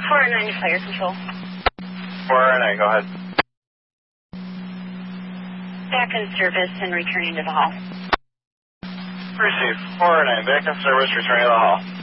409 to fire control. 409, go ahead. Back in service and returning to the hall. Receive. 409, back in service, returning to the hall.